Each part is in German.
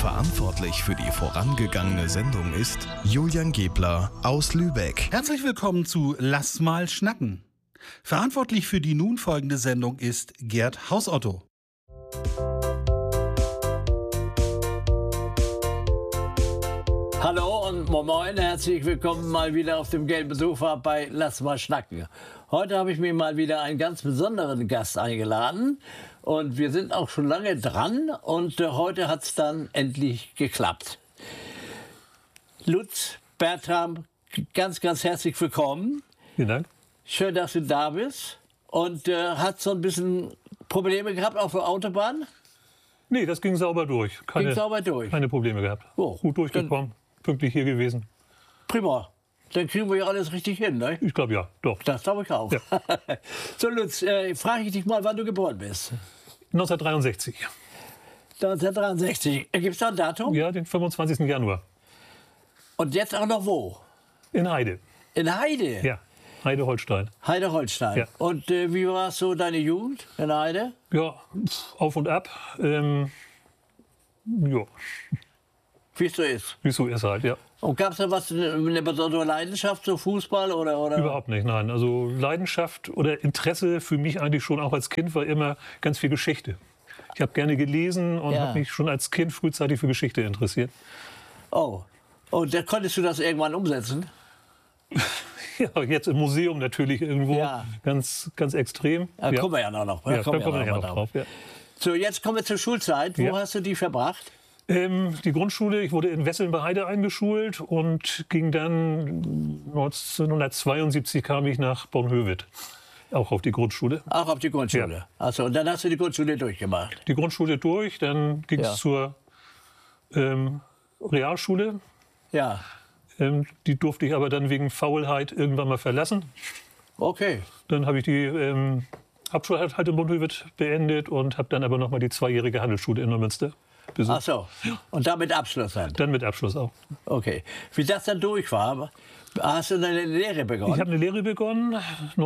Verantwortlich für die vorangegangene Sendung ist Julian Gebler aus Lübeck. Herzlich willkommen zu Lass mal schnacken. Verantwortlich für die nun folgende Sendung ist Gerd Hausotto. Hallo und moin, herzlich willkommen mal wieder auf dem gelben Sofa bei Lass mal schnacken. Heute habe ich mir mal wieder einen ganz besonderen Gast eingeladen und wir sind auch schon lange dran und heute hat es dann endlich geklappt. Lutz Bertram, ganz herzlich willkommen. Vielen Dank. Schön, dass du da bist und hat so ein bisschen Probleme gehabt auf der Autobahn? Nee, das ging sauber durch. Keine Probleme gehabt. Oh, gut durchgekommen, pünktlich hier gewesen. Prima. Dann kriegen wir ja alles richtig hin, ne? Ich glaube ja, doch. Das glaube ich auch. Ja. So Lutz, frage ich dich mal, wann du geboren bist. 1963. 1963. Gibt es da ein Datum? Ja, den 25. Januar. Und jetzt auch noch wo? In Heide. In Heide? Ja, Heide-Holstein. Heide-Holstein. Ja. Und wie war so deine Jugend in Heide? Ja, auf und ab. Ja. Wie es so ist? Wie es so ist halt, ja. Und gab es da was, eine besondere Leidenschaft zu Fußball? Oder? Überhaupt nicht, nein. Also Leidenschaft oder Interesse für mich eigentlich schon auch als Kind war immer ganz viel Geschichte. Ich habe gerne gelesen und habe mich schon als Kind frühzeitig für Geschichte interessiert. Oh, und da konntest du das irgendwann umsetzen? Ja, jetzt im Museum natürlich irgendwo ganz extrem. Da kommen wir ja noch. Da kommen wir ja noch drauf. Ja. So, jetzt kommen wir zur Schulzeit. Wo hast du die verbracht? Die Grundschule, ich wurde in Wesseln bei Heide eingeschult und ging dann 1972 kam ich nach Bornhöved, auch auf die Grundschule. Auch auf die Grundschule? Ja. Achso, und dann hast du die Grundschule durchgemacht? Die Grundschule durch, dann ging es zur Realschule. Ja. Die durfte ich aber dann wegen Faulheit irgendwann mal verlassen. Okay. Dann habe ich die Hauptschule halt in Bornhöved beendet und habe dann aber noch mal die 2-jährige Handelsschule in Neumünster besucht. Ach so. Und dann mit Abschluss dann? Dann mit Abschluss auch. Okay. Wie das dann durch war, hast du eine Lehre begonnen? Ich habe eine Lehre begonnen.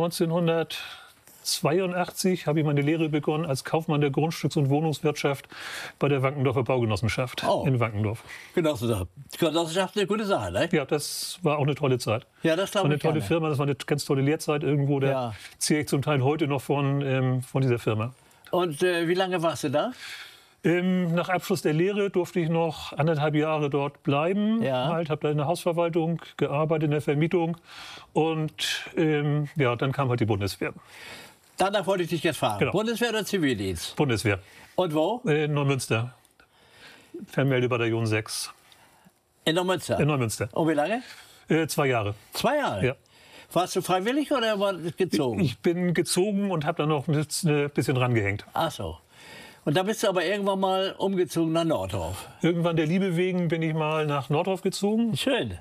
1982 habe ich meine Lehre begonnen als Kaufmann der Grundstücks- und Wohnungswirtschaft bei der Wankendorfer Baugenossenschaft in Wankendorf. Genossenschaft ist eine gute Sache, ne? Ja, das war auch eine tolle Zeit. Ja, das glaube ich. Eine tolle Firma, das war eine ganz tolle Lehrzeit irgendwo. Da zähle ich zum Teil heute noch von dieser Firma. Und wie lange warst du da? Nach Abschluss der Lehre durfte ich noch 1,5 Jahre dort bleiben. Habe da in der Hausverwaltung gearbeitet, in der Vermietung. Und dann kam halt die Bundeswehr. Danach wollte ich dich jetzt fragen. Genau. Bundeswehr oder Zivildienst? Bundeswehr. Und wo? In Neumünster. Vermeldebataillon 6. In Neumünster? In Neumünster. Und wie lange? 2 Jahre. 2 Jahre? Ja. Warst du freiwillig oder war das gezogen? Ich bin gezogen und habe dann noch ein bisschen rangehängt. Ach so. Und da bist du aber irgendwann mal umgezogen nach Nordorf. Irgendwann der Liebe wegen bin ich mal nach Nordorf gezogen. Schön.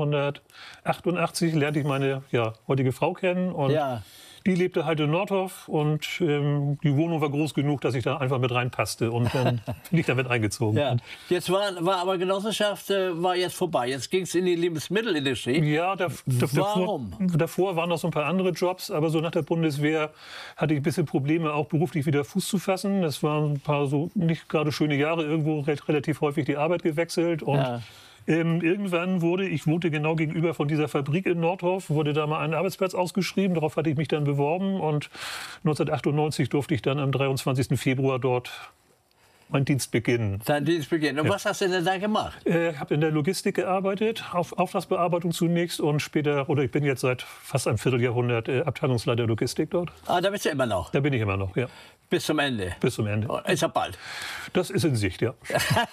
1988 lernte ich meine heutige Frau kennen. Und die lebte halt in Nordorf und die Wohnung war groß genug, dass ich da einfach mit reinpasste. Und dann bin ich damit eingezogen. Ja. Jetzt war aber Genossenschaft war jetzt vorbei. Jetzt ging es in die Lebensmittelindustrie. Ja, Warum? Davor waren noch so ein paar andere Jobs. Aber so nach der Bundeswehr hatte ich ein bisschen Probleme, auch beruflich wieder Fuß zu fassen. Das waren ein paar so nicht gerade schöne Jahre. Irgendwo relativ häufig die Arbeit gewechselt. Und irgendwann ich wohnte genau gegenüber von dieser Fabrik in Nordorf, wurde da mal ein Arbeitsplatz ausgeschrieben. Darauf hatte ich mich dann beworben und 1998 durfte ich dann am 23. Februar dort meinen Dienst beginnen. Dein Dienst beginnen. Und was hast du denn da gemacht? Ich habe in der Logistik gearbeitet, auf Auftragsbearbeitung zunächst und später, ich bin jetzt seit fast einem Vierteljahrhundert Abteilungsleiter Logistik dort. Ah, da bist du immer noch? Da bin ich immer noch, ja. Bis zum Ende? Bis zum Ende. Ist ja bald. Das ist in Sicht, ja.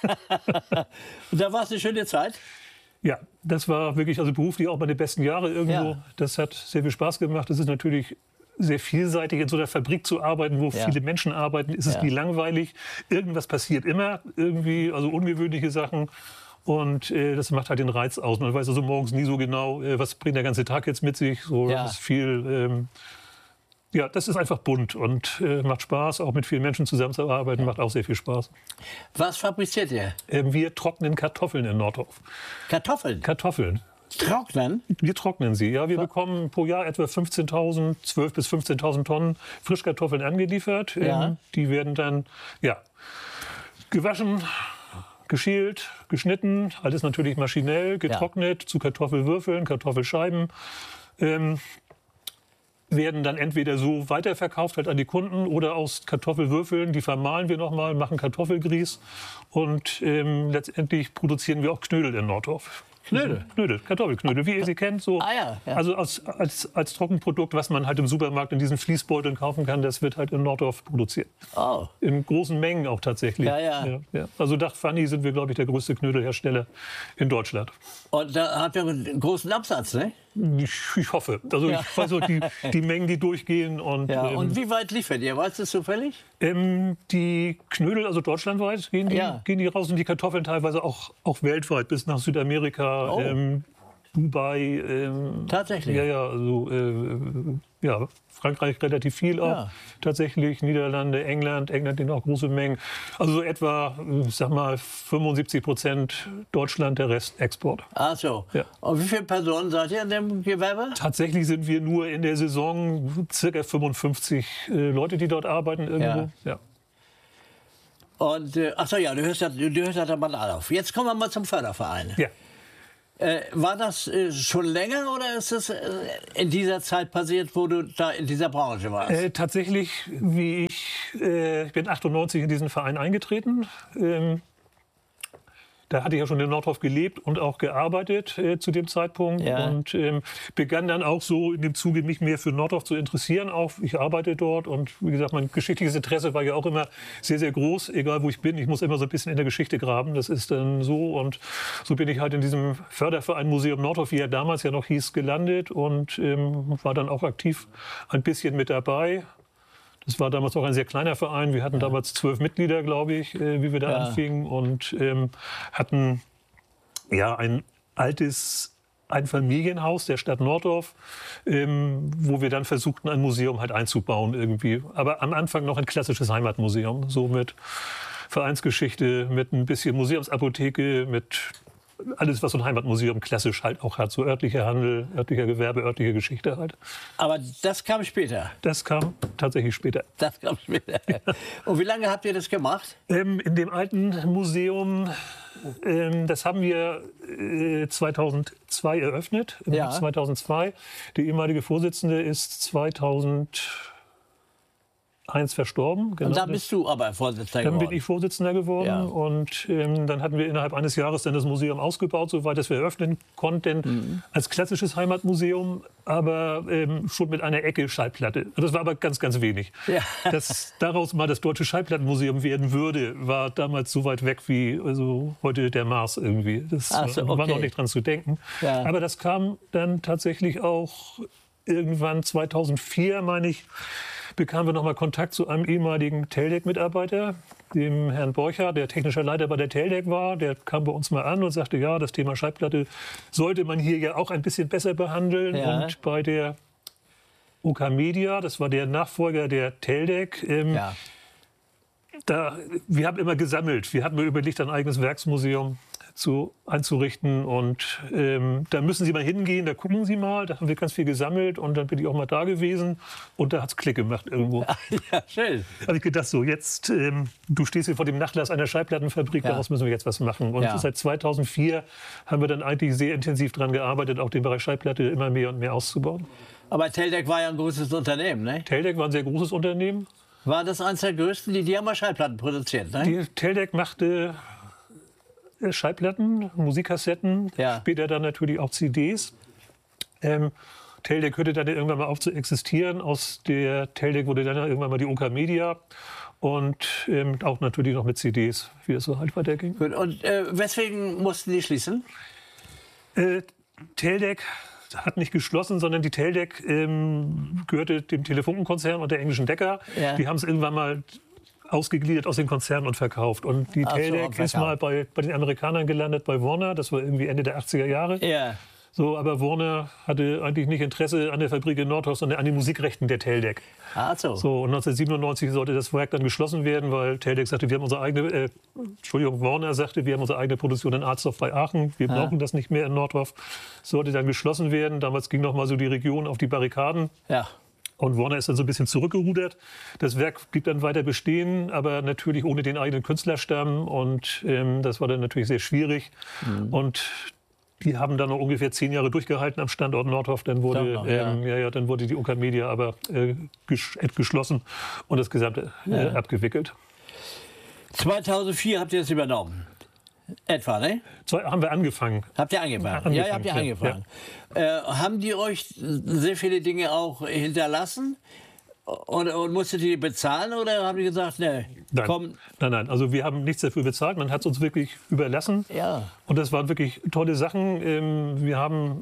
Und da war es eine schöne Zeit? Ja, das war wirklich beruflich auch meine besten Jahre irgendwo. Ja. Das hat sehr viel Spaß gemacht. Das ist natürlich sehr vielseitig, in so einer Fabrik zu arbeiten, wo viele Menschen arbeiten. Ist es nie langweilig. Irgendwas passiert immer, irgendwie, ungewöhnliche Sachen. Und das macht halt den Reiz aus. Man weiß morgens nie so genau, was bringt der ganze Tag jetzt mit sich. Das ist viel... das ist einfach bunt und macht Spaß, auch mit vielen Menschen zusammenzuarbeiten, macht auch sehr viel Spaß. Was fabriziert ihr? Wir trocknen Kartoffeln in Nordorf. Kartoffeln? Kartoffeln. Trocknen? Wir trocknen sie, ja. Wir bekommen pro Jahr etwa 12.000 bis 15.000 Tonnen Frischkartoffeln angeliefert. Die werden dann, gewaschen, geschält, geschnitten, alles natürlich maschinell, getrocknet zu Kartoffelwürfeln, Kartoffelscheiben. Werden dann entweder so weiterverkauft halt an die Kunden oder aus Kartoffelwürfeln, die vermahlen wir nochmal, machen Kartoffelgrieß und letztendlich produzieren wir auch Knödel in Nordorf. Knödel, Kartoffelknödel, wie ihr sie kennt. So. Also als Trockenprodukt, was man halt im Supermarkt in diesen Fließbeuteln kaufen kann, das wird halt in Nordorf produziert. Oh. In großen Mengen auch tatsächlich. Ja. Also nach Fanny sind wir, glaube ich, der größte Knödelhersteller in Deutschland. Und da habt ihr einen großen Absatz, ne? Ich hoffe. Also ich weiß auch die Mengen, die durchgehen. Und wie weit liefert ihr? Weißt du das zufällig? Die Knödel, also deutschlandweit, gehen die raus und die Kartoffeln teilweise auch weltweit bis nach Südamerika, Dubai. Tatsächlich? Ja, Frankreich relativ viel auch. Tatsächlich, Niederlande, England nehmen auch große Mengen. Also so etwa, ich sag mal, 75% Deutschland, der Rest Export. Ach so. Ja. Und wie viele Personen seid ihr in dem Gewerbe? Tatsächlich sind wir nur in der Saison circa 55 Leute, die dort arbeiten irgendwo. Ja. Und, du hörst ja da mal auf. Jetzt kommen wir mal zum Förderverein. Ja. War das schon länger oder ist es in dieser Zeit passiert, wo du da in dieser Branche warst? Tatsächlich, ich bin 98 in diesen Verein eingetreten. Da hatte ich ja schon in Nordorf gelebt und auch gearbeitet zu dem Zeitpunkt und begann dann auch so in dem Zuge, mich mehr für Nordorf zu interessieren. Auch ich arbeite dort und wie gesagt, mein geschichtliches Interesse war ja auch immer sehr, sehr groß, egal wo ich bin. Ich muss immer so ein bisschen in der Geschichte graben, das ist dann so. Und so bin ich halt in diesem Förderverein Museum Nordorf, wie er damals ja noch hieß, gelandet und war dann auch aktiv ein bisschen mit dabei. Das war damals auch ein sehr kleiner Verein. Wir hatten damals 12 Mitglieder, glaube ich, wie wir da anfingen. Und hatten ein altes Einfamilienhaus der Stadt Nordorf, wo wir dann versuchten, ein Museum halt einzubauen irgendwie. Aber am Anfang noch ein klassisches Heimatmuseum. So mit Vereinsgeschichte, mit ein bisschen Museumsapotheke, mit alles, was so ein Heimatmuseum klassisch halt auch hat. So örtlicher Handel, örtlicher Gewerbe, örtliche Geschichte halt. Aber das kam später? Das kam tatsächlich später. Das kam später. Ja. Und wie lange habt ihr das gemacht? In dem alten Museum, das haben wir 2002 eröffnet. 2002. Die ehemalige Vorsitzende ist 2001 verstorben. Genau. Und da bist du aber Vorsitzender geworden? Dann bin ich Vorsitzender geworden und dann hatten wir innerhalb eines Jahres dann das Museum ausgebaut, soweit dass wir eröffnen konnten, als klassisches Heimatmuseum, aber schon mit einer Ecke Schallplatte. Das war aber ganz, ganz wenig. Ja. Dass daraus mal das Deutsche Schallplattenmuseum werden würde, war damals so weit weg wie heute der Mars irgendwie. Das war noch nicht dran zu denken. Ja. Aber das kam dann tatsächlich auch irgendwann 2004, meine ich, bekamen wir nochmal Kontakt zu einem ehemaligen Teldec-Mitarbeiter, dem Herrn Borcher, der technischer Leiter bei der Teldec war. Der kam bei uns mal an und sagte, ja, das Thema Schallplatte sollte man hier ja auch ein bisschen besser behandeln. Ja. Und bei der OK Media, das war der Nachfolger der Teldec, wir haben immer gesammelt. Wir hatten mir überlegt, ein eigenes Werksmuseum einzurichten und da müssen Sie mal hingehen, da gucken Sie mal, da haben wir ganz viel gesammelt und dann bin ich auch mal da gewesen und da hat es Klick gemacht irgendwo. Ja, schön. Habe ich gedacht, so jetzt, du stehst hier vor dem Nachlass einer Schallplattenfabrik, daraus müssen wir jetzt was machen. Und seit 2004 haben wir dann eigentlich sehr intensiv daran gearbeitet, auch den Bereich Schallplatte immer mehr und mehr auszubauen. Aber Teldec war ja ein großes Unternehmen, ne? Teldec war ein sehr großes Unternehmen. War das eines der größten? Die haben mal Schallplatten produziert, ne? Die Teldec machte Schallplatten, Musikkassetten, später dann natürlich auch CDs. Teldec hörte dann irgendwann mal auf zu existieren. Aus der Teldec wurde dann irgendwann mal die OK Media und auch natürlich noch mit CDs, wie es so halt weiterging. Gut. Und weswegen mussten die schließen? Teldec hat nicht geschlossen, sondern die Teldec gehörte dem Telefunkenkonzern und der englischen Decker. Ja. Die haben es irgendwann mal ausgegliedert aus den Konzernen und verkauft. Und die Teldec ist mal bei den Amerikanern gelandet, bei Warner. Das war irgendwie Ende der 80er Jahre. Ja. So, aber Warner hatte eigentlich nicht Interesse an der Fabrik in Nordorf, sondern an den Musikrechten der Teldec. So, und 1997 sollte das Werk dann geschlossen werden, weil Teldec sagte, wir haben unsere eigene, Warner sagte, wir haben unsere eigene Produktion in Alsdorf bei Aachen. Wir brauchen das nicht mehr in Nordorf. Sollte dann geschlossen werden. Damals ging noch mal so die Region auf die Barrikaden. Ja. Und Warner ist dann so ein bisschen zurückgerudert. Das Werk blieb dann weiter bestehen, aber natürlich ohne den eigenen Künstlerstamm. Und das war dann natürlich sehr schwierig. Und die haben dann noch ungefähr 10 Jahre durchgehalten am Standort Nordhoff. Dann wurde, dann wurde die UK Media aber geschlossen und das Gesamte abgewickelt. 2004 habt ihr es übernommen. Etwa, ne? So haben wir angefangen. Habt ihr angefangen? Ja, habt ihr angefangen. Ja. Haben die euch sehr viele Dinge auch hinterlassen? Und musstet ihr die bezahlen oder haben die gesagt, ne, komm? Nein. Also wir haben nichts dafür bezahlt. Man hat es uns wirklich überlassen. Ja. Und das waren wirklich tolle Sachen. Wir haben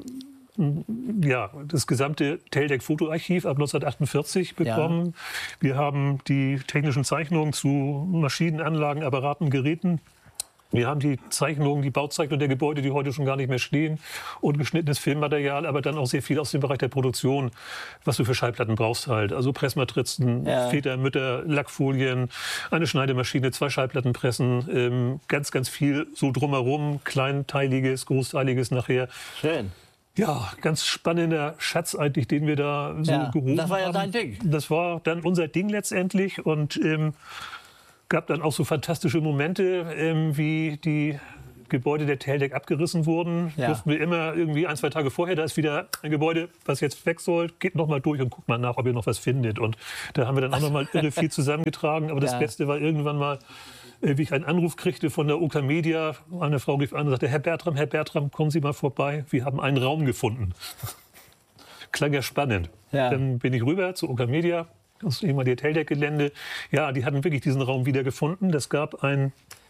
das gesamte Teldec-Fotoarchiv ab 1948 bekommen. Ja. Wir haben die technischen Zeichnungen zu Maschinen, Anlagen, Apparaten, Geräten. Wir haben die Zeichnungen, die Bauzeichnungen der Gebäude, die heute schon gar nicht mehr stehen, und geschnittenes Filmmaterial, aber dann auch sehr viel aus dem Bereich der Produktion, was du für Schallplatten brauchst halt. Also Pressmatrizen, Feder, Mütter, Lackfolien, eine Schneidemaschine, 2 Schallplattenpressen, ganz, ganz viel so drumherum, kleinteiliges, großteiliges nachher. Schön. Ja, ganz spannender Schatz eigentlich, den wir da so gehoben haben. Das war ja dein Ding. Das war dann unser Ding letztendlich und gab dann auch so fantastische Momente, wie die Gebäude der Teldec abgerissen wurden. Durften wir immer irgendwie 1, 2 Tage vorher, da ist wieder ein Gebäude, was jetzt weg soll, geht noch mal durch und guckt mal nach, ob ihr noch was findet. Und da haben wir dann auch noch mal irre viel zusammengetragen. Aber das Beste war irgendwann mal, wie ich einen Anruf kriegte von der UK Media. Eine Frau rief an und sagte, Herr Bertram, kommen Sie mal vorbei, wir haben einen Raum gefunden. Klang ja spannend. Ja. Dann bin ich rüber zur UK Media, das ehemalige Teldec-Gelände. Ja, die hatten wirklich diesen Raum wieder gefunden. Das gab eine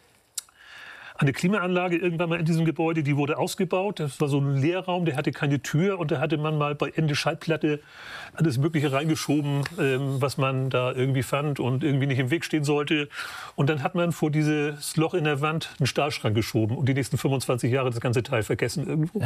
Klimaanlage irgendwann mal in diesem Gebäude, die wurde ausgebaut. Das war so ein Leerraum, der hatte keine Tür und da hatte man mal bei Ende Schallplatte alles Mögliche reingeschoben, was man da irgendwie fand und irgendwie nicht im Weg stehen sollte. Und dann hat man vor dieses Loch in der Wand einen Stahlschrank geschoben und die nächsten 25 Jahre das ganze Teil vergessen irgendwo.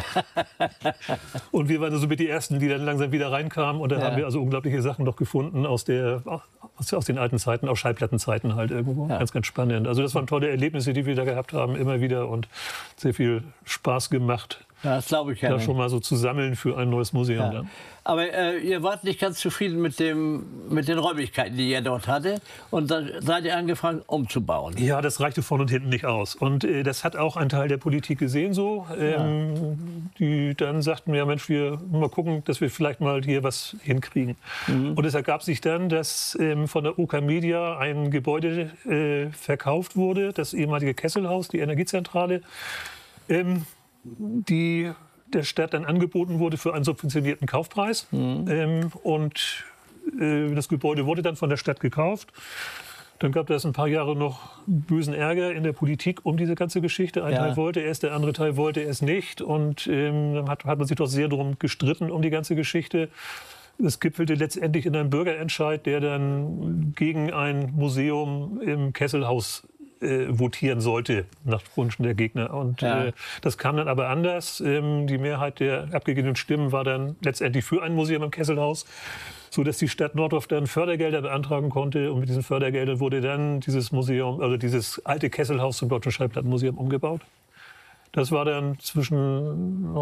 Und wir waren so mit die Ersten, die dann langsam wieder reinkamen. Und da haben wir also unglaubliche Sachen noch gefunden aus den alten Zeiten, aus Schallplattenzeiten halt irgendwo. Ganz, ganz spannend. Also das waren tolle Erlebnisse, die wir da gehabt haben, immer wieder, und sehr viel Spaß gemacht. Das glaube ich ja. Da schon mal so zu sammeln für ein neues Museum. Ja. Aber ihr wart nicht ganz zufrieden mit den Räumlichkeiten, die ihr dort hatte. Und dann seid ihr angefangen umzubauen. Ja, das reichte vorne und hinten nicht aus. Und das hat auch ein Teil der Politik gesehen so. Die dann sagten, ja Mensch, wir mal gucken, dass wir vielleicht mal hier was hinkriegen. Und es ergab sich dann, dass von der UK Media ein Gebäude verkauft wurde, das ehemalige Kesselhaus, die Energiezentrale, die der Stadt dann angeboten wurde für einen subventionierten Kaufpreis. Und das Gebäude wurde dann von der Stadt gekauft. Dann gab es ein paar Jahre noch bösen Ärger in der Politik um diese ganze Geschichte. Ein Teil wollte es, der andere Teil wollte es nicht. Und dann hat man sich doch sehr darum gestritten um die ganze Geschichte. Es gipfelte letztendlich in einem Bürgerentscheid, der dann gegen ein Museum im Kesselhaus votieren sollte, nach Wunsch der Gegner. Und das kam dann aber anders. Die Mehrheit der abgegebenen Stimmen war dann letztendlich für ein Museum im Kesselhaus, sodass die Stadt Nordhoff dann Fördergelder beantragen konnte. Und mit diesen Fördergeldern wurde dann dieses Museum, also dieses alte Kesselhaus zum Deutschen Schallplattenmuseum umgebaut. Das war dann zwischen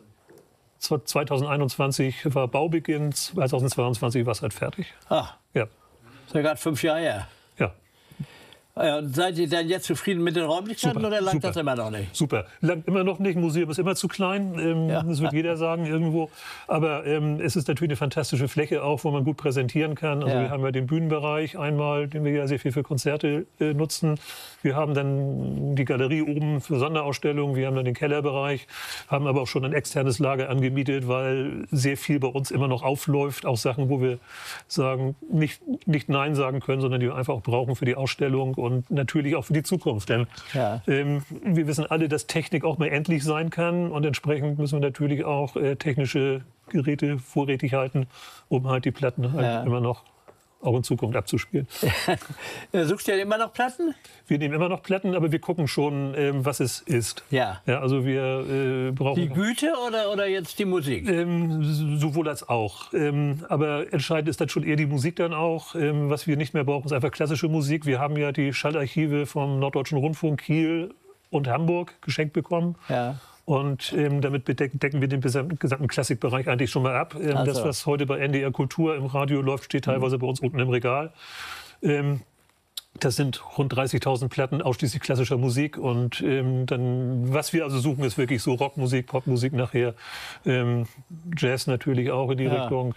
2021 war Baubeginn, 2022 war es halt fertig. Ach, ja. Das ist ja gerade 5 Jahre her. Ja. Seid ihr denn jetzt zufrieden mit den Räumlichkeiten oder langt das immer noch nicht? Super, langt immer noch nicht. Museum ist immer zu klein, das wird jeder sagen irgendwo. Aber es ist natürlich eine fantastische Fläche auch, wo man gut präsentieren kann. Also wir haben ja den Bühnenbereich einmal, den wir ja sehr viel für Konzerte nutzen. Wir haben dann die Galerie oben für Sonderausstellungen. Wir haben dann den Kellerbereich, haben aber auch schon ein externes Lager angemietet, weil sehr viel bei uns immer noch aufläuft. Auch Sachen, wo wir sagen, nicht Nein sagen können, sondern die wir einfach auch brauchen für die Ausstellung. Und natürlich auch für die Zukunft. Denn wir wissen alle, dass Technik auch mal endlich sein kann. Und entsprechend müssen wir natürlich auch technische Geräte vorrätig halten, um halt die Platten halt immer noch auch in Zukunft abzuspielen. Suchst du ja immer noch Platten? Wir nehmen immer noch Platten, aber wir gucken schon, was es ist. Ja. Also wir brauchen... Die Güte oder jetzt die Musik? Sowohl als auch. Aber entscheidend ist dann schon eher die Musik dann auch. Was wir nicht mehr brauchen, ist einfach klassische Musik. Wir haben ja die Schallarchive vom Norddeutschen Rundfunk Kiel und Hamburg geschenkt bekommen. Ja. Und damit decken wir den gesamten Klassikbereich eigentlich schon mal ab. Das, was heute bei NDR Kultur im Radio läuft, steht teilweise bei uns unten im Regal. Das sind rund 30.000 Platten, ausschließlich klassischer Musik. Und dann, was wir also suchen, ist wirklich so Rockmusik, Popmusik nachher, Jazz natürlich auch in die Richtung.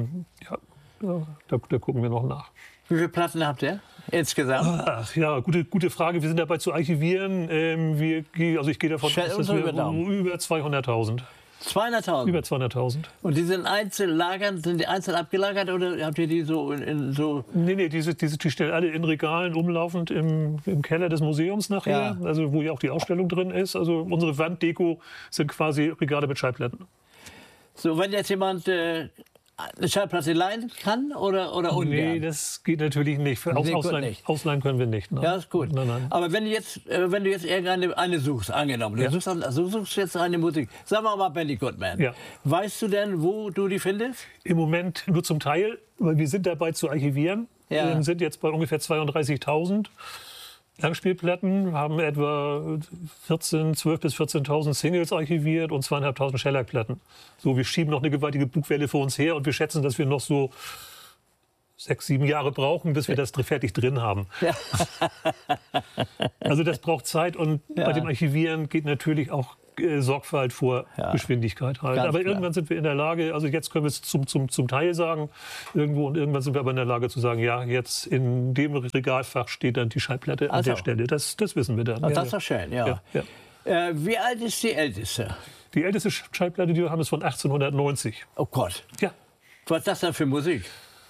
Da gucken wir noch nach. Wie viele Platten habt ihr insgesamt? Ach ja, gute Frage. Wir sind dabei zu archivieren. Ich gehe davon aus, dass wir über 200.000. 200.000? Über 200.000. Und die sind sind die einzeln abgelagert oder habt ihr die so in so... Nee, die stellen alle in Regalen umlaufend im Keller des Museums nachher, also wo ja auch die Ausstellung drin ist. Also unsere Wanddeko sind quasi Regale mit Schallplatten. So, wenn jetzt jemand eine Schallplatte leihen kann oder ungern? Nee, das geht natürlich nicht. Ausleihen können wir nicht. Nein. Ja, ist gut. Nein. Aber wenn du jetzt irgendeine suchst, angenommen, du suchst jetzt eine Musik, sagen wir mal Benny Goodman. Ja. Weißt du denn, wo du die findest? Im Moment nur zum Teil, weil wir sind dabei zu archivieren. Ja. Wir sind jetzt bei ungefähr 32.000 Langspielplatten, haben etwa 12.000 bis 14.000 Singles archiviert und 2.500 Shellac-Platten. So, wir schieben noch eine gewaltige Bugwelle vor uns her und wir schätzen, dass wir noch so 6, 7 Jahre brauchen, bis wir das fertig drin haben. Ja. Also das braucht Zeit und bei dem Archivieren geht natürlich auch Sorgfalt vor Geschwindigkeit halt. Aber irgendwann sind wir in der Lage, also jetzt können wir es zum Teil sagen, irgendwo, und irgendwann sind wir aber in der Lage zu sagen, ja, jetzt in dem Regalfach steht dann die Schallplatte an der Stelle. Das wissen wir dann. Ach, das ist doch schön, ja. Wie alt ist die älteste? Die älteste Schallplatte, die wir haben, ist von 1890. Oh Gott. Ja. Was ist das denn für Musik?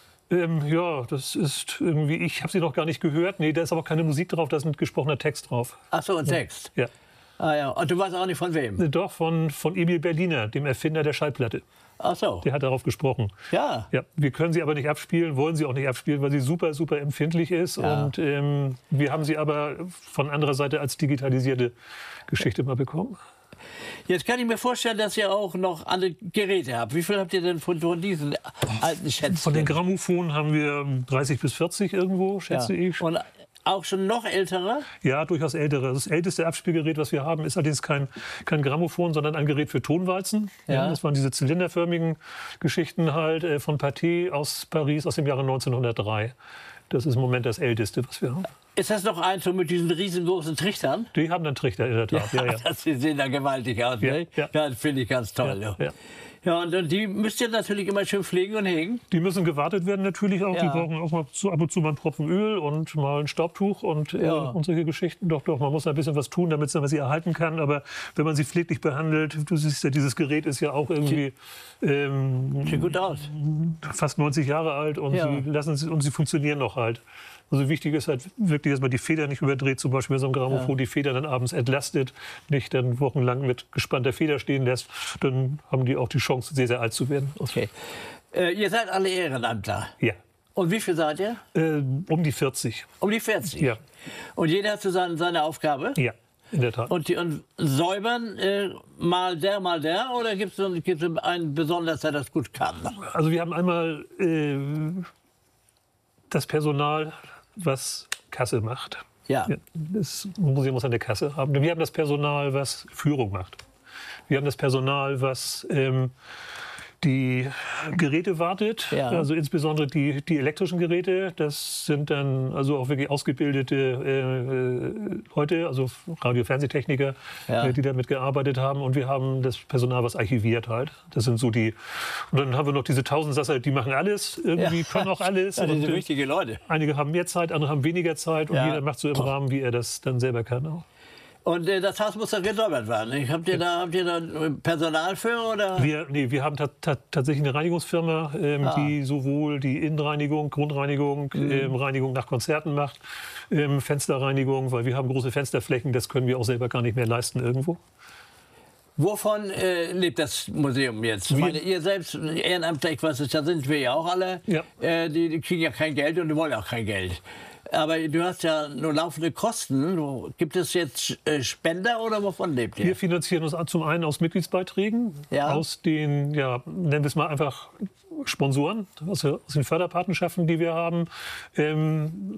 Das ist irgendwie, ich habe sie noch gar nicht gehört. Nee, da ist aber keine Musik drauf, da ist ein gesprochener Text drauf. Ach so, ein Text? Ja. Ah ja, und du weißt auch nicht von wem? Doch, von Emil Berliner, dem Erfinder der Schallplatte. Ach so. Der hat darauf gesprochen. Ja. Wir können sie aber nicht abspielen, wollen sie auch nicht abspielen, weil sie super, super empfindlich ist. Ja. Und wir haben sie aber von anderer Seite als digitalisierte Geschichte mal bekommen. Jetzt kann ich mir vorstellen, dass ihr auch noch andere Geräte habt. Wie viel habt ihr denn von diesen alten Schätzen? Von den Grammophonen haben wir 30 bis 40 irgendwo, schätze ich. Und auch schon noch ältere? Ja, durchaus ältere. Das älteste Abspielgerät, was wir haben, ist allerdings kein Grammophon, sondern ein Gerät für Tonwalzen. Ja. Das waren diese zylinderförmigen Geschichten halt von Pathé aus Paris aus dem Jahre 1903. Das ist im Moment das älteste, was wir haben. Ist das noch eins so mit diesen riesengroßen Trichtern? Die haben dann Trichter in der Tat. Ja. Das sehen da gewaltig aus. Ne? Ja. Das finde ich ganz toll. Ja, und die müsst ihr natürlich immer schön pflegen und hegen. Die müssen gewartet werden natürlich auch. Ja. Die brauchen auch mal ab und zu mal einen Tropfen Öl und mal ein Staubtuch und solche Geschichten. Doch, man muss ein bisschen was tun, damit man sie erhalten kann. Aber wenn man sie pfleglich behandelt, du siehst ja, dieses Gerät ist ja auch irgendwie sieht gut aus. Fast 90 Jahre alt und sie funktionieren noch halt. Also wichtig ist halt wirklich, dass man die Feder nicht überdreht, zum Beispiel bei so einem Grammophon die Feder dann abends entlastet, nicht dann wochenlang mit gespannter Feder stehen lässt, dann haben die auch die Chance, sehr, sehr alt zu werden. Okay. Ihr seid alle Ehrenamtler? Ja. Und wie viel seid ihr? Um die 40. Um die 40? Ja. Und jeder hat so seine Aufgabe? Ja. In der Tat. Und säubern mal der oder gibt es einen besonders, der das gut kann? Also wir haben einmal das Personal, was Kasse macht. Ja. Das Museum muss eine Kasse haben. Wir haben das Personal, was Führung macht. Wir haben das Personal, was die Geräte wartet, also insbesondere die elektrischen Geräte. Das sind dann also auch wirklich ausgebildete Leute, also Radio-Fernsehtechniker, die damit gearbeitet haben. Und wir haben das Personal, was archiviert halt. Das sind so die. Und dann haben wir noch diese Tausendsasser, die machen alles, irgendwie können auch alles. Das sind richtige Leute. Einige haben mehr Zeit, andere haben weniger Zeit und jeder macht so im Rahmen, wie er das dann selber kann auch. Und das Haus muss dann gesäubert werden. Habt ihr da Personal für? Oder? Wir haben tatsächlich eine Reinigungsfirma, die sowohl die Innenreinigung, Grundreinigung, Reinigung nach Konzerten macht, Fensterreinigung, weil wir haben große Fensterflächen, das können wir auch selber gar nicht mehr leisten irgendwo. Wovon lebt das Museum jetzt? Ich meine, ihr selbst, Ehrenamtler, ich weiß es, da sind wir ja auch alle, die kriegen ja kein Geld und die wollen auch kein Geld. Aber du hast ja nur laufende Kosten. Gibt es jetzt Spender oder wovon lebt ihr? Wir finanzieren uns zum einen aus Mitgliedsbeiträgen, aus den, nennen wir es mal einfach Sponsoren, aus den Förderpatenschaften, die wir haben.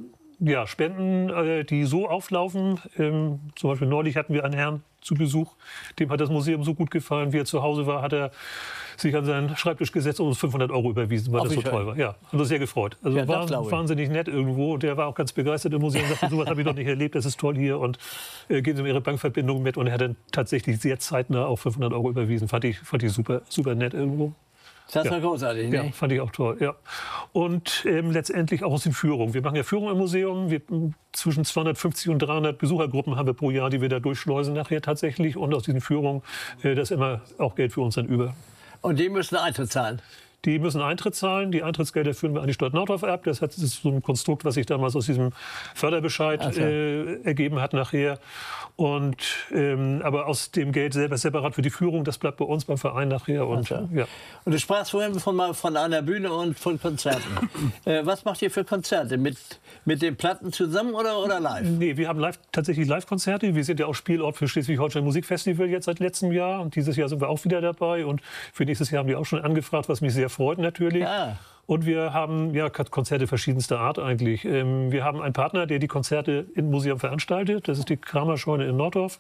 Ja, Spenden, die so auflaufen. Zum Beispiel neulich hatten wir einen Herrn zu Besuch, dem hat das Museum so gut gefallen, wie er zu Hause war, hat er sich an seinen Schreibtisch gesetzt und uns 500 € überwiesen, weil das so toll war. Ja, hat uns sehr gefreut. Also ja, war wahnsinnig nett irgendwo. Und der war auch ganz begeistert im Museum, sagte, sowas habe ich noch nicht erlebt, das ist toll hier und geben Sie mir Ihre Bankverbindung mit. Und er hat dann tatsächlich sehr zeitnah auch 500 € überwiesen. Fand ich super, super nett irgendwo. Das war großartig, ne? Ja, fand ich auch toll, ja. Und letztendlich auch aus den Führungen. Wir machen ja Führungen im Museum. Zwischen 250 und 300 Besuchergruppen haben wir pro Jahr, die wir da durchschleusen nachher tatsächlich. Und aus diesen Führungen, da ist immer auch Geld für uns dann über. Und die müssen Eintritt zahlen? Die müssen Eintritt zahlen. Die Eintrittsgelder führen wir an die Stadt Naundorf ab. Das ist so ein Konstrukt, was sich damals aus diesem Förderbescheid ergeben hat nachher. Und, aber aus dem Geld selber separat für die Führung, das bleibt bei uns beim Verein nachher. Und, ja. Und du sprachst vorhin von einer Bühne und von Konzerten. Was macht ihr für Konzerte? Mit den Platten zusammen oder live? Nee, wir haben tatsächlich Live-Konzerte. Wir sind ja auch Spielort für Schleswig-Holstein Musikfestival jetzt seit letztem Jahr. Und dieses Jahr sind wir auch wieder dabei. Und für nächstes Jahr haben die auch schon angefragt, was mich sehr freut natürlich. Ja. Und wir haben Konzerte verschiedenster Art eigentlich. Wir haben einen Partner, der die Konzerte im Museum veranstaltet. Das ist die Kramerscheune in Nordorf.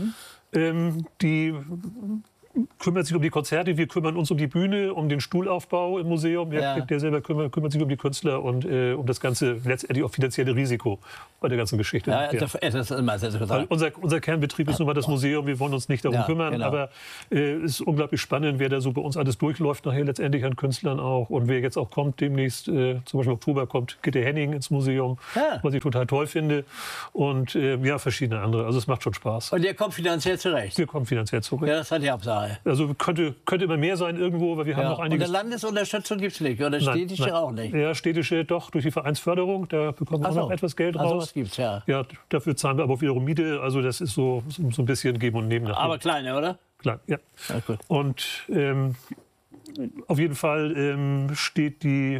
Die kümmert sich um die Konzerte, wir kümmern uns um die Bühne, um den Stuhlaufbau im Museum. Der selber kümmert sich um die Künstler und um das ganze letztendlich auch finanzielle Risiko bei der ganzen Geschichte. Das ist immer sehr total. Unser Kernbetrieb ist nun mal das Museum, wir wollen uns nicht darum kümmern, aber es ist unglaublich spannend, wer da so bei uns alles durchläuft, nachher letztendlich an Künstlern auch. Und wer jetzt auch kommt, demnächst, zum Beispiel im Oktober kommt Gitte Henning ins Museum, was ich total toll finde. Und verschiedene andere. Also es macht schon Spaß. Und ihr kommt finanziell zurecht? Wir kommen finanziell zurecht. Ja, das hat die Absage. Also könnte immer mehr sein irgendwo, weil wir haben noch einiges. Und eine Landesunterstützung gibt es nicht, oder städtische nein. auch nicht? Ja, städtische doch, durch die Vereinsförderung, da bekommen wir auch noch etwas Geld raus. Das gibt's, ja. Ja, dafür zahlen wir aber auch wiederum Miete, also das ist so ein bisschen Geben und Nehmen. Aber kleine, oder? Klein, ja. Gut. Und auf jeden Fall steht die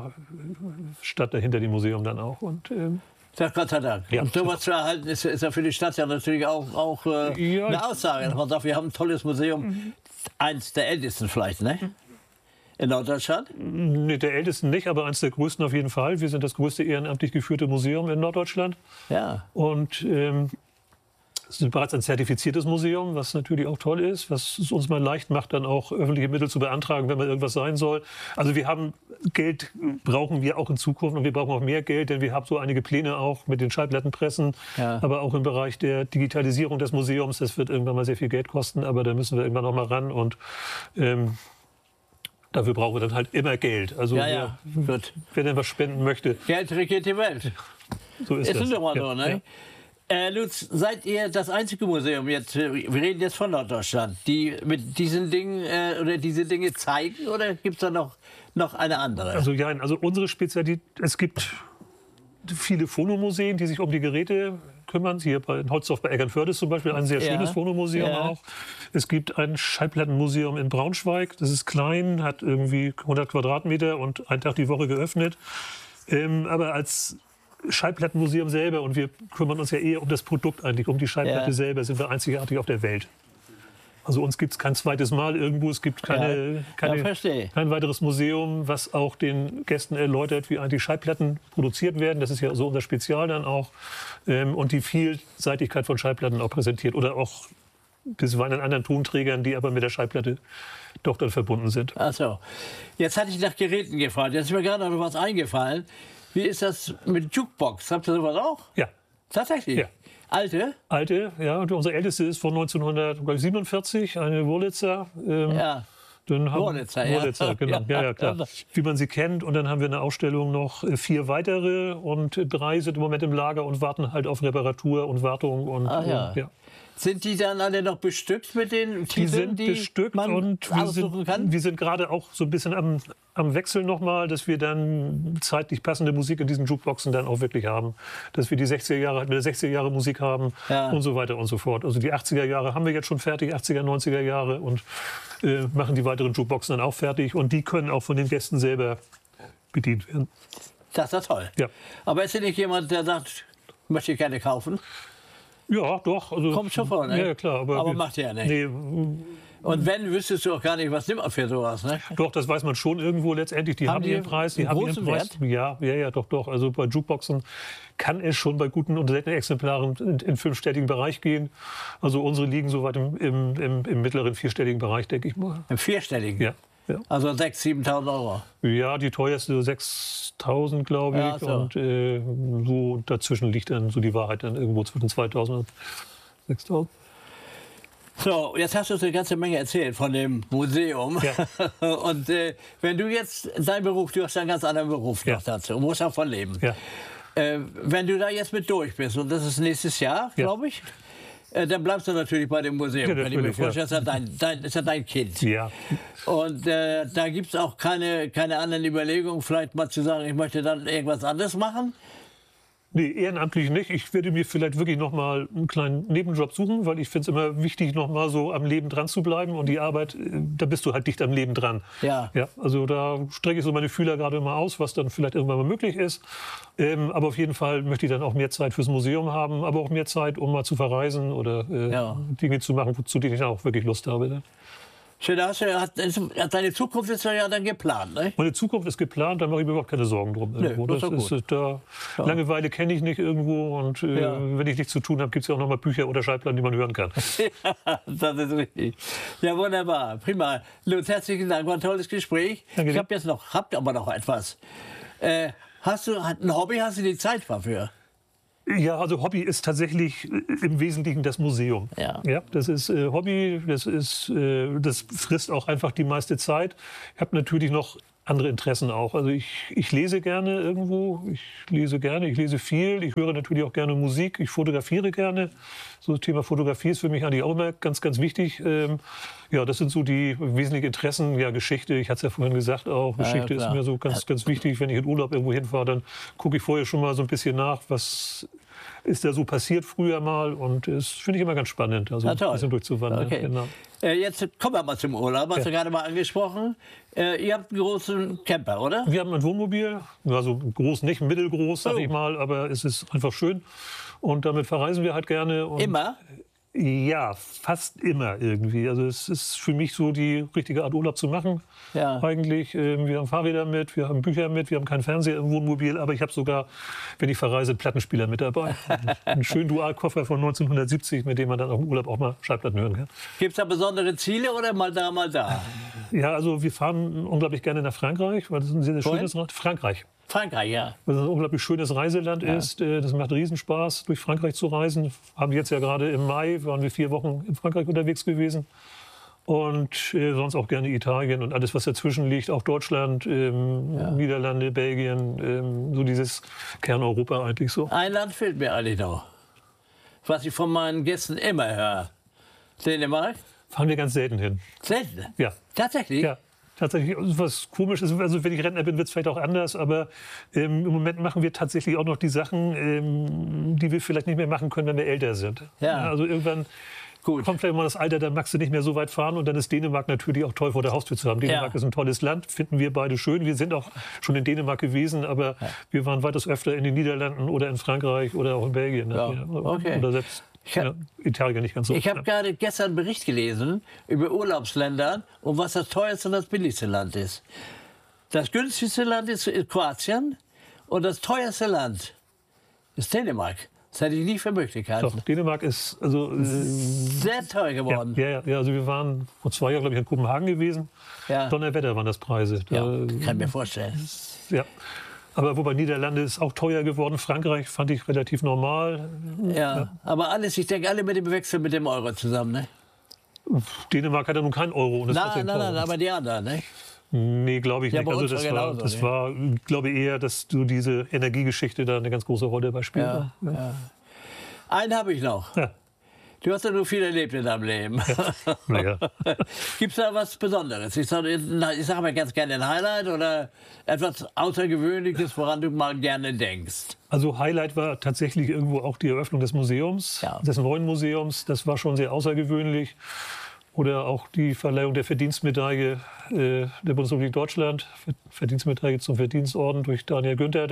Stadt dahinter dem Museum dann auch. Und, Gott sei Dank. Ja. Und sowas zu erhalten ist ja für die Stadt ja natürlich auch eine Aussage. Man sagt, wir haben ein tolles Museum, eins der ältesten vielleicht, ne? In Norddeutschland? Nee, der ältesten nicht, aber eins der größten auf jeden Fall. Wir sind das größte ehrenamtlich geführte Museum in Norddeutschland. Ja. Und es ist bereits ein zertifiziertes Museum, was natürlich auch toll ist, was es uns mal leicht macht, dann auch öffentliche Mittel zu beantragen, wenn mal irgendwas sein soll. Also wir haben Geld, brauchen wir auch in Zukunft und wir brauchen auch mehr Geld, denn wir haben so einige Pläne auch mit den Schallplattenpressen, aber auch im Bereich der Digitalisierung des Museums. Das wird irgendwann mal sehr viel Geld kosten, aber da müssen wir irgendwann noch mal ran und dafür brauchen wir dann halt immer Geld. Also wer denn was spenden möchte. Geld regiert die Welt. So ist das. Ist immer so, ne? Lutz, seid ihr das einzige Museum jetzt, wir reden jetzt von Norddeutschland, die mit diesen Dingen oder diese Dinge zeigen, oder gibt es da noch eine andere? Also unsere Spezialität, es gibt viele Phonomuseen, die sich um die Geräte kümmern. Hier in Holzdorf bei Eckernförde ist zum Beispiel ein sehr schönes Phonomuseum auch. Es gibt ein Schallplattenmuseum in Braunschweig, das ist klein, hat irgendwie 100 Quadratmeter und einen Tag die Woche geöffnet. Aber als Schallplattenmuseum selber, und wir kümmern uns ja eher um das Produkt eigentlich, um die Schallplatte selber, sind wir einzigartig auf der Welt. Also uns gibt es kein zweites Mal irgendwo, es gibt kein weiteres Museum, was auch den Gästen erläutert, wie eigentlich Schallplatten produziert werden. Das ist ja so unser Spezial dann auch. Und die Vielseitigkeit von Schallplatten auch präsentiert oder auch bisweilen an anderen Tonträgern, die aber mit der Schallplatte doch dann verbunden sind. Ach so. Jetzt hatte ich nach Geräten gefragt, jetzt ist mir gerade noch was eingefallen. Wie ist das mit Jukebox? Habt ihr sowas auch? Ja. Tatsächlich? Ja. Alte? Alte, ja. Und unsere älteste ist von 1947, eine Wurlitzer. Wurlitzer, genau. Ja, klar. Wie man sie kennt. Und dann haben wir eine Ausstellung noch 4 weitere. Und 3 sind im Moment im Lager und warten halt auf Reparatur und Wartung. Und, Sind die dann alle noch bestückt mit den Titeln, die bestückt man und wir sind gerade auch so ein bisschen am Wechsel nochmal, dass wir dann zeitlich passende Musik in diesen Jukeboxen dann auch wirklich haben. Dass wir die 60er Jahre Musik haben und so weiter und so fort. Also die 80er Jahre haben wir jetzt schon fertig, 80er, 90er Jahre und machen die weiteren Jukeboxen dann auch fertig. Und die können auch von den Gästen selber bedient werden. Das ist toll. Ja. Aber ist ja nicht jemand, der sagt, möchte ich gerne kaufen? Ja, doch. Also, kommt schon vor, ne? Ja, klar. Aber macht ja nicht. Nee, Und wenn, wüsstest du auch gar nicht, was nimmt man für sowas, ne? Doch, das weiß man schon irgendwo letztendlich. Die haben ihren Preis. Die haben ihren Preis. Ja, doch. Also bei Jukeboxen kann es schon bei guten und seltenen Exemplaren in fünfstelligen Bereich gehen. Also unsere liegen soweit im mittleren vierstelligen Bereich, denke ich mal. Im vierstelligen? Ja. Also 6.000, 7.000 Euro? Ja, die teuerste 6.000, glaube ich. Ja, so. Und so dazwischen liegt dann so die Wahrheit dann irgendwo zwischen 2.000 und 6.000. So, jetzt hast du uns eine ganze Menge erzählt von dem Museum. Ja. Und wenn du jetzt dein Beruf, du hast einen ganz anderen Beruf noch dazu und musst davon leben. Ja. Wenn du da jetzt mit durch bist, und das ist nächstes Jahr, glaube ich, dann bleibst du natürlich bei dem Museum. Ja, kann ich mir vorstellen, das ist ja dein Kind. Ja. Und da gibt es auch keine anderen Überlegungen, vielleicht mal zu sagen, ich möchte dann irgendwas anderes machen? Nee, ehrenamtlich nicht. Ich werde mir vielleicht wirklich noch mal einen kleinen Nebenjob suchen, weil ich finde es immer wichtig, noch mal so am Leben dran zu bleiben. Und die Arbeit, da bist du halt dicht am Leben dran. Ja. Also da strecke ich so meine Fühler gerade mal aus, was dann vielleicht irgendwann mal möglich ist. Aber auf jeden Fall möchte ich dann auch mehr Zeit fürs Museum haben, aber auch mehr Zeit, um mal zu verreisen oder Dinge zu machen, zu denen ich dann auch wirklich Lust habe. Ne? Schön, deine Zukunft ist ja dann geplant, ne? Meine Zukunft ist geplant, da mache ich mir überhaupt keine Sorgen drum. Nee, das ist Langeweile kenne ich nicht irgendwo und wenn ich nichts zu tun habe, gibt es ja auch noch mal Bücher oder Schallplatten, die man hören kann. Ja, das ist richtig. Ja, wunderbar, prima. Lutz, herzlichen Dank, war ein tolles Gespräch. Danke. Ich habt aber noch etwas. Hast du ein Hobby, hast du die Zeit dafür? Ja, also Hobby ist tatsächlich im Wesentlichen das Museum. Ja, das ist Hobby, das frisst auch einfach die meiste Zeit. Ich habe natürlich noch andere Interessen auch. Also ich lese gerne irgendwo, ich lese viel, ich höre natürlich auch gerne Musik, ich fotografiere gerne. So das Thema Fotografie ist für mich eigentlich auch immer ganz, ganz wichtig. Ja, das sind so die wesentlichen Interessen. Ja, Geschichte, ich hatte es ja vorhin gesagt auch, Geschichte ist mir so ganz, ganz wichtig. Wenn ich in Urlaub irgendwo hinfahre, dann gucke ich vorher schon mal so ein bisschen nach, was ist da so passiert früher mal. Und das finde ich immer ganz spannend, also ein bisschen durchzuwandern. Okay. Genau. Jetzt kommen wir mal zum Urlaub, hast du gerade mal angesprochen. Ihr habt einen großen Camper, oder? Wir haben ein Wohnmobil, also groß nicht, mittelgroß, sag ich mal, aber es ist einfach schön. Und damit verreisen wir halt gerne. Und immer? Ja, fast immer irgendwie. Also es ist für mich so die richtige Art, Urlaub zu machen. Ja. Eigentlich, wir haben Fahrräder mit, wir haben Bücher mit, wir haben keinen Fernseher im Wohnmobil, aber ich habe sogar, wenn ich verreise, einen Plattenspieler mit dabei. Einen schönen Dualkoffer von 1970, mit dem man dann auch im Urlaub auch mal Schallplatten hören kann. Gibt es da besondere Ziele oder mal da, mal da? Ja, also wir fahren unglaublich gerne nach Frankreich, weil das ist ein sehr, sehr schönes Land. Frankreich, ja. Weil das ein unglaublich schönes Reiseland ist. Das macht Riesenspaß, durch Frankreich zu reisen. Haben jetzt ja gerade im Mai, waren wir 4 Wochen in Frankreich unterwegs gewesen. Und sonst auch gerne Italien und alles, was dazwischen liegt. Auch Deutschland, Niederlande, Belgien, so dieses Kerneuropa eigentlich so. Ein Land fehlt mir eigentlich noch, was ich von meinen Gästen immer höre. Dänemark? Fahren wir ganz selten hin. Selten? Ja. Tatsächlich? Ja. Tatsächlich, was komisch ist, also wenn ich Rentner bin, wird es vielleicht auch anders, aber im Moment machen wir tatsächlich auch noch die Sachen, die wir vielleicht nicht mehr machen können, wenn wir älter sind. Ja. Also irgendwann kommt vielleicht mal das Alter, dann magst du nicht mehr so weit fahren und dann ist Dänemark natürlich auch toll vor der Haustür zu haben. Dänemark ist ein tolles Land, finden wir beide schön. Wir sind auch schon in Dänemark gewesen, aber wir waren weitaus öfter in den Niederlanden oder in Frankreich oder auch in Belgien. Ja. Okay. Oder selbst Italien nicht ganz so. Ich habe gerade gestern einen Bericht gelesen über Urlaubsländer und was das teuerste und das billigste Land ist. Das günstigste Land ist Kroatien und das teuerste Land ist Dänemark. Das hätte ich nie für möglich gehalten. Doch, Dänemark ist sehr teuer geworden. Ja, also wir waren vor 2 Jahren, glaube ich, in Kopenhagen gewesen. Ja. Donnerwetter waren das Preise. Kann ich mir vorstellen. Ja. Aber wobei Niederlande ist auch teuer geworden. Frankreich fand ich relativ normal. Ja, aber ich denke, alle mit dem Wechsel mit dem Euro zusammen, ne? Dänemark hat ja nun keinen Euro. Und nein, aber die anderen, ne? Nee, glaube ich nicht. Also das war, glaube ich, eher, dass so diese Energiegeschichte da eine ganz große Rolle bei spielt. Ja. Einen habe ich noch. Ja. Du hast ja nur viel erlebt in deinem Leben. Ja. Gibt es da was Besonderes? Ich sage mal ganz gerne ein Highlight oder etwas Außergewöhnliches, woran du mal gerne denkst? Also Highlight war tatsächlich irgendwo auch die Eröffnung des Museums, des neuen Museums. Das war schon sehr außergewöhnlich. Oder auch die Verleihung der Verdienstmedaille der Bundesrepublik Deutschland, Verdienstmedaille zum Verdienstorden durch Daniel Günther,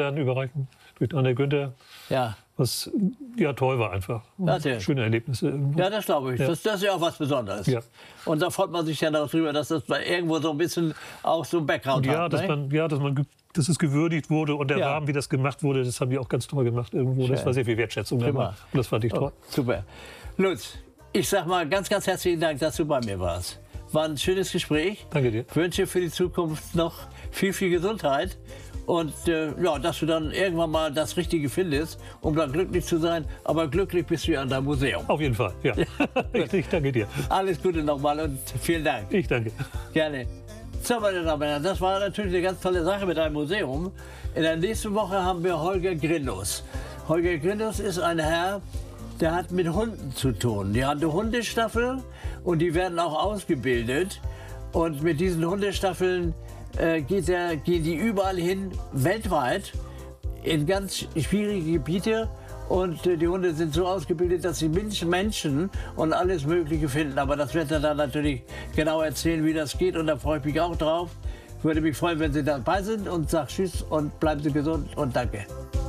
Ja. Was ja toll war einfach. Schöne Erlebnisse irgendwo. Ja, das glaube ich. Ja. Das ist ja auch was Besonderes. Ja. Und da freut man sich ja darüber, dass das irgendwo so ein bisschen auch so ein Background hat. Dass es gewürdigt wurde und der Rahmen, wie das gemacht wurde, das haben die auch ganz toll gemacht irgendwo. Schön. Das war sehr viel Wertschätzung dabei. Und das fand ich toll. Super. Lutz, ich sag mal ganz, ganz herzlichen Dank, dass du bei mir warst. War ein schönes Gespräch. Danke dir. Ich wünsche für die Zukunft noch viel, viel Gesundheit. Und dass du dann irgendwann mal das Richtige findest, um dann glücklich zu sein. Aber glücklich bist du ja an deinem Museum. Auf jeden Fall, ja. Ich danke dir. Alles Gute nochmal und vielen Dank. Ich danke. Gerne. So, meine Damen und Herren, das war natürlich eine ganz tolle Sache mit einem Museum. In der nächsten Woche haben wir Holger Grindus. Holger Grindus ist ein Herr, der hat mit Hunden zu tun. Die haben eine Hundestaffel und die werden auch ausgebildet. Und mit diesen Hundestaffeln gehen die überall hin, weltweit, in ganz schwierige Gebiete. Und die Hunde sind so ausgebildet, dass sie Menschen und alles Mögliche finden. Aber das wird er dann natürlich genau erzählen, wie das geht. Und da freue ich mich auch drauf. Würde mich freuen, wenn Sie dabei sind. Und sage Tschüss und bleiben Sie gesund und danke.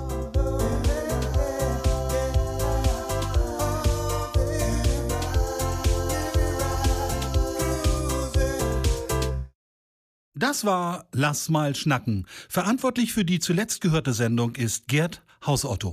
Das war Lass mal schnacken. Verantwortlich für die zuletzt gehörte Sendung ist Gerd Hausotto.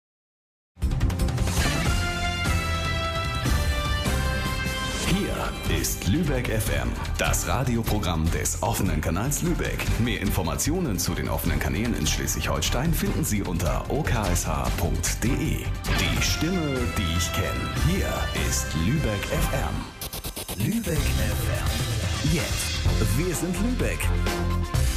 Hier ist Lübeck FM, das Radioprogramm des offenen Kanals Lübeck. Mehr Informationen zu den offenen Kanälen in Schleswig-Holstein finden Sie unter oksh.de. Die Stimme, die ich kenne. Hier ist Lübeck FM. Lübeck FM. Jetzt. Wir sind Lübeck.